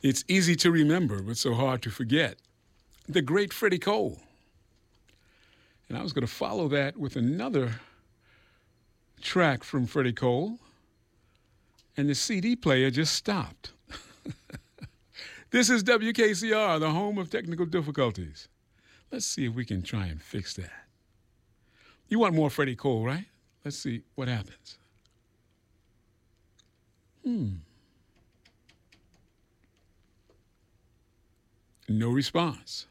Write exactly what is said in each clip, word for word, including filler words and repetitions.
It's easy to remember, but so hard to forget. The great Freddie Cole. And I was going to follow that with another track from Freddie Cole, and the C D player just stopped. This is W K C R, the home of technical difficulties. Let's see if we can try and fix that. You want more Freddie Cole, right? Let's see what happens. Hmm. No response.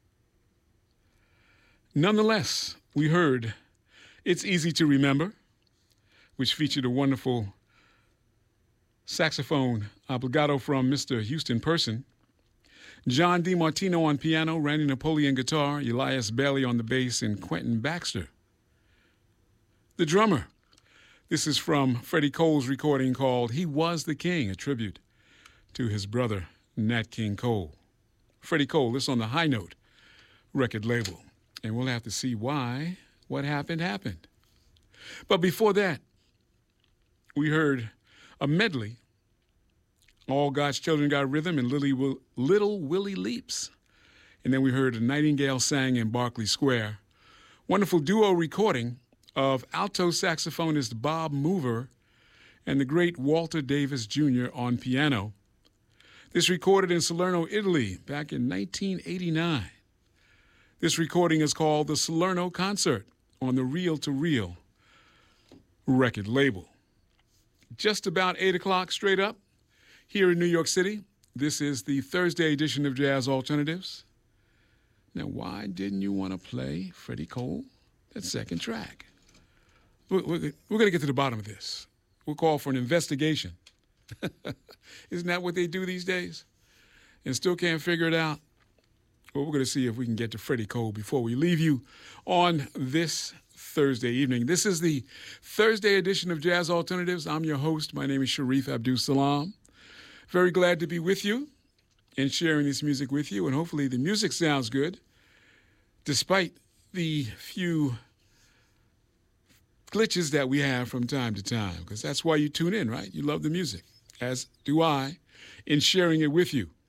Nonetheless, we heard It's Easy to Remember, which featured a wonderful saxophone obbligato from Mister Houston Person, John DiMartino on piano, Randy Napoleon guitar, Elias Bailey on the bass, and Quentin Baxter, the drummer. This is from Freddie Cole's recording called He Was the King, a tribute to his brother, Nat King Cole. Freddie Cole, this on the High Note record label. And we'll have to see why what happened happened. But before that, we heard a medley, All God's Children Got Rhythm and Little, Little Willie Leaps. And then we heard A Nightingale Sang in Berkeley Square. Wonderful duo recording of alto saxophonist Bob Mover and the great Walter Davis Junior on piano. This recorded in Salerno, Italy, back in nineteen eighty-nine. This recording is called the Salerno Concert on the Reel to Reel record label. Just about eight o'clock straight up here in New York City. This is the Thursday edition of Jazz Alternatives. Now, why didn't you want to play Freddie Cole, that second track? We're, we're, we're going to get to the bottom of this. We'll call for an investigation. Isn't that what they do these days? And still can't figure it out? Well, we're going to see if we can get to Freddie Cole before we leave you on this Thursday evening. This is the Thursday edition of Jazz Alternatives. I'm your host. My name is Sharif Abdul-Salam. Very glad to be with you and sharing this music with you. And hopefully the music sounds good, despite the few glitches that we have from time to time, because that's why you tune in, right? You love the music, as do I, in sharing it with you.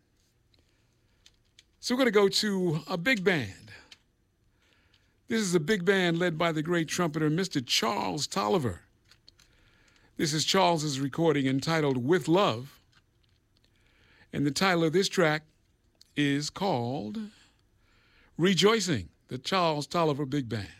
So we're going to go to a big band. This is a big band led by the great trumpeter, Mister Charles Tolliver. This is Charles's recording entitled With Love. And the title of this track is called Rejoicing, the Charles Tolliver Big Band.